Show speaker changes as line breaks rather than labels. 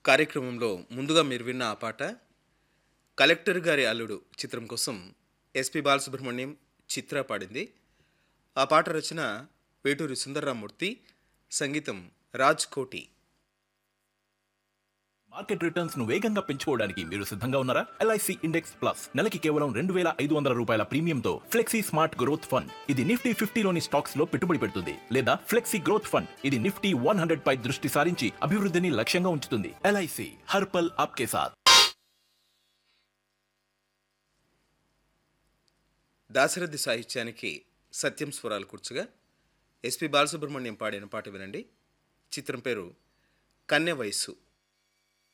కార్యక్రమంలో ముందుగా మీరు విన్న ఆ పాట 'కలెక్టర్ గారి అల్లుడు' చిత్రం కోసం ఎస్పి బాలసుబ్రహ్మణ్యం, చిత్ర పాడింది. ఆ పాట రచన వేటూరి సుందర్రామూర్తి, సంగీతం రాజ్ కోటి.
మార్కెట్ రిటర్న్స్ ను వేగంగా పెంచుకోవడానికి మీరు సిద్ధంగా ఉన్నారా? LIC ఇండెక్స్ ప్లస్ నెలకి కేవలం ₹2,500 ప్రీమియంతో ఫ్లెక్సీ స్మార్ట్ గ్రోత్ ఫండ్. ఇది నిఫ్టీ 50లోని స్టాక్స్ లో పెట్టుబడి పెడుతుంది. లేదా ఫ్లెక్సీ గ్రోత్ ఫండ్, ఇది నిఫ్టీ 100 పై దృష్టి సారించి అభివృద్ధిని లక్ష్యంగా ఉంచుతుంది. LIC హర్ పల్ ఆప్కే సాథ్.
దాశరథి సాహిత్యానికి సత్యం స్వరాలు కూర్చగా ఎస్పి బాలసుబ్రహ్మణ్యం పాడిన పాట వినండి. చిత్రం పేరు కన్నె వయస్సు.